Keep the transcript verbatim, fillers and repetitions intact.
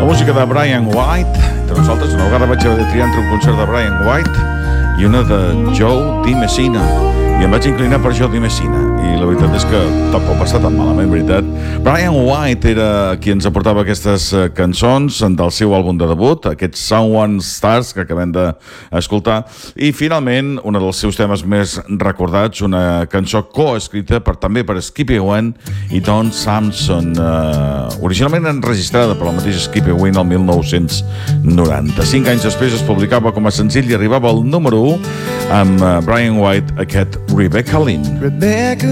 música de Brian White. Entre nosaltres, una vegada vaig haver de triar entre un concert de Brian White i una de Joe DiMessina. I em vaig inclinar per Joe DiMessina. I la veritat és que tampoc va estar tan malament, veritat. Brian White era qui ens aportava aquestes cançons del seu àlbum de debut, aquests Someone Stars que acabem d'escoltar. I finalment, un dels seus temes més recordats, una cançó coescrita per, també per Skippy Wayne i Don Samson, eh, originalment enregistrada per el mateix Skippy Wayne el mil nou-cents noranta. Cinc anys després es publicava com a senzill i arribava al número u amb Brian White, aquest Rebecca Lynn. Rebecca